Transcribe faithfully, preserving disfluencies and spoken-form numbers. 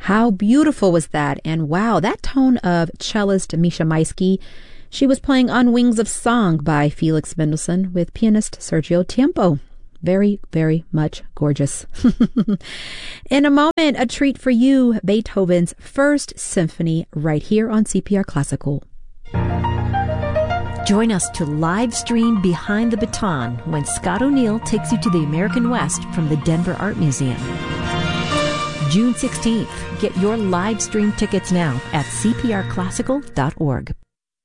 How beautiful was that? And wow, that tone of cellist Misha Maisky. She was playing On Wings of Song by Felix Mendelssohn with pianist Sergio Tiempo. Very, very much gorgeous. In a moment, a treat for you, Beethoven's First Symphony right here on C P R Classical. Join us to live stream Behind the Baton when Scott O'Neill takes you to the American West from the Denver Art Museum. June sixteenth. Get your live stream tickets now at c p r classical dot org.